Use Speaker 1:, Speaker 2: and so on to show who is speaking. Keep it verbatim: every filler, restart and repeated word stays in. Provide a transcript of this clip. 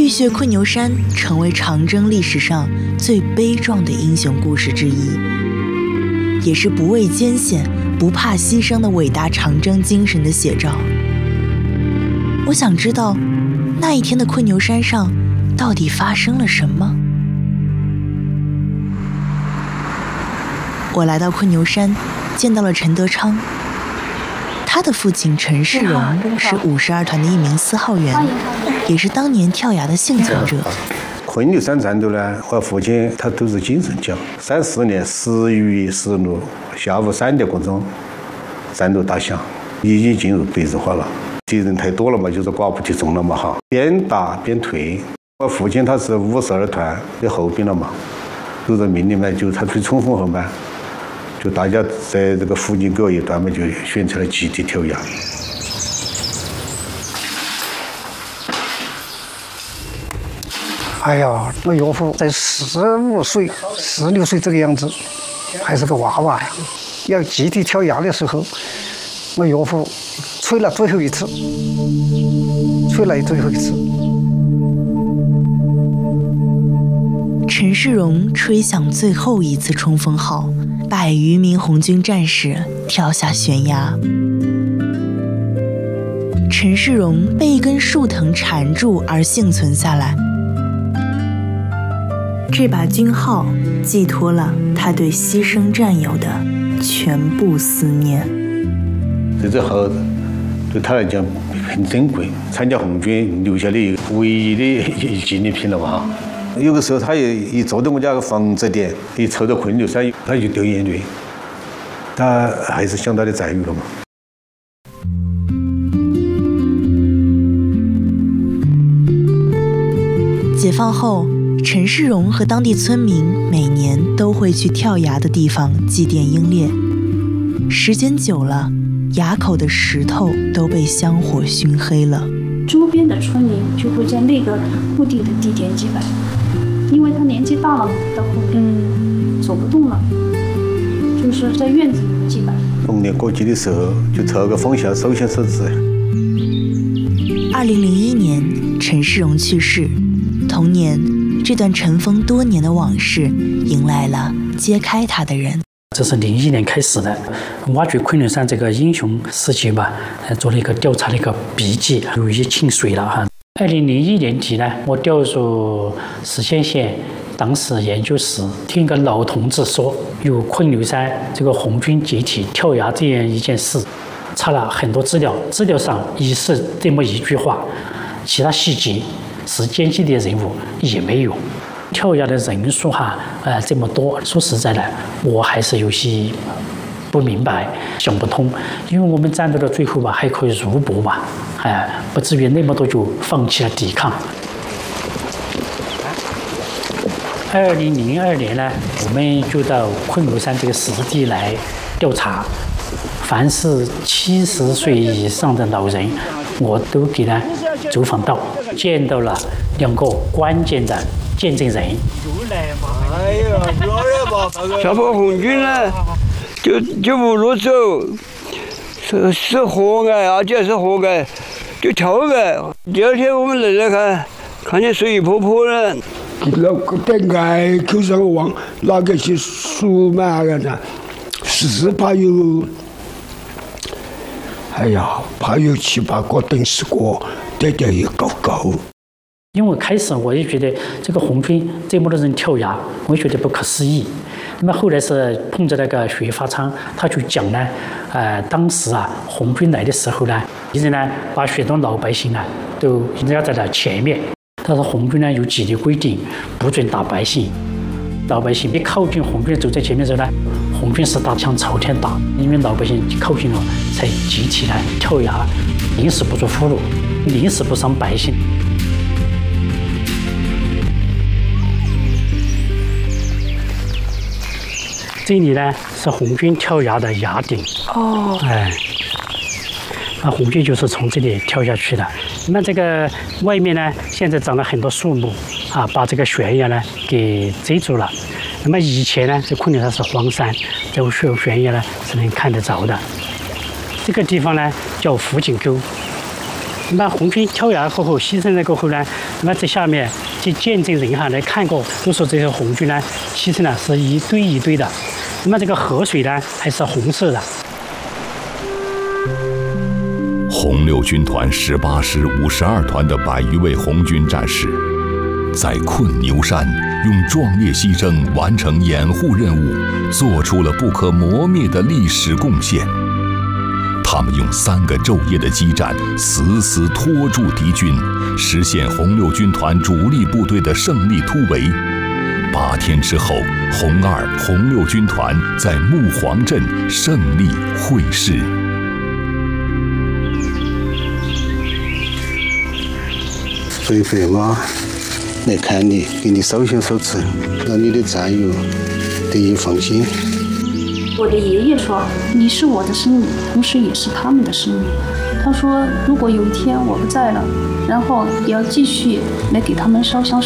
Speaker 1: 浴血困牛山成为长征历史上最悲壮的英雄故事之一，也是不畏艰险、不怕牺牲的伟大长征精神的写照。我想知道，那一天的困牛山上到底发生了什么？我来到困牛山，见到了陈德昌。他的父亲陈世荣是五十二团的一名四号员，也是当年跳崖的幸存者。
Speaker 2: 困牛山战斗呢，我父亲他都是精神奖。三四年十月十日下午三点多钟，战斗打响，已经进入白热化了。敌人太多了嘛，就是寡不敌众了嘛哈，边打边退。我父亲他是五十二团的后兵了嘛，有人命令嘛，就他去冲锋后嘛。就大家在这个附近各一段嘛，就选择了集体跳崖。
Speaker 3: 哎呀，我岳父在十五岁、十六岁这个样子，还是个娃娃呀。要集体跳崖的时候，我岳父吹了最后一次，吹了最后一次。
Speaker 1: 陈世荣吹响最后一次冲锋号。百余名红军战士跳下悬崖，陈世荣被一根树藤缠住而幸存下来。这把军号寄托了他对牺牲战友的全部思念。
Speaker 2: 这只号对他来讲很珍贵，参加红军留下的唯一的纪念品了吧。有个时候，他也一坐在我家个房子点，一瞅到困牛山，他就掉眼泪。他还是想他的战友了嘛。
Speaker 1: 解放后，陈世荣和当地村民每年都会去跳崖的地方祭奠英烈。时间久了，崖口的石头都被香火熏黑了。
Speaker 4: 周边的村民就会在那个固定的地点祭拜。因为他年纪大了嘛，到后面走不动了，就是在院子里面祭拜。
Speaker 2: 逢年过节的时候，就凑个风下手牵手指。
Speaker 1: 二零零一年，陈世荣去世，同年，这段尘封多年的往事迎来了揭开它的人。
Speaker 5: 这是零一年开始的，挖掘困牛山这个英雄事迹吧，做了一个调查的一个笔记，有一清水了哈。二零零一年底呢，我调入实县县党史研究室，听一个老同志说有困牛山这个红军集体跳崖这样一件事，查了很多资料，资料上也是这么一句话，其他细节时间线的人物也没有。跳崖的人数哈，呃这么多，说实在的，我还是有些不明白，想不通，因为我们战斗到最后吧，还可以入搏嘛，哎、呃，不至于那么多就放弃了抵抗。二零零二年呢，我们就到困牛山这个实地来调查，凡是七十岁以上的老人，我都给他走访到，见到了两个关键的见证人。
Speaker 6: 哎呀，小破红军呢？就就不如走，是是活该，而且是活该，就跳该。第二天我们来来看，看见水婆婆了，
Speaker 7: 那个本来口上往那个些树嘛个的，是怕有，哎呀，怕有七八个、等十个，得得也高高。
Speaker 5: 因为开始我也觉得这个红军这么多人跳崖，我也觉得不可思议。那么后来是碰着那个徐发昌，他就讲呢，呃，当时啊，红军来的时候呢，其实呢，把许多老百姓啊都压在了前面。但是红军呢有纪律规定，不准打百姓。老百姓一靠近红军走在前面的时候呢，红军是打枪朝天打，因为老百姓靠近了，才集体来跳崖，临时不做俘虏，临时不伤百姓。这里呢是红军跳崖的崖顶哦，哎，那红军就是从这里跳下去的。那么这个外面呢，现在长了很多树木啊，把这个悬崖呢给遮住了。那么以前呢，这困牛山是荒山，这个悬悬崖呢是能看得着的。这个地方呢叫福井沟， 那么红军跳崖过后牺牲了过后呢，那么在下面这见证人哈来看过，都说这些红军呢牺牲呢是一堆一堆的。那么这个河水呢还是红色的。
Speaker 8: 红六军团十八师五十二团的百余位红军战士，在困牛山用壮烈牺牲完成掩护任务，做出了不可磨灭的历史贡献。他们用三个昼夜的激战，死死拖住敌军，实现红六军团主力部队的胜利突围。八天之后，红二、红六军团在木黄镇胜利会师。
Speaker 2: 飞飞妈来看你，给你手心手指，让你的战友得以放心。
Speaker 4: 我的爷爷说：“你是我的生命，同时也是他们的生命。”他说：“如果有一天我不在了，然后也要继续来给他们烧香。”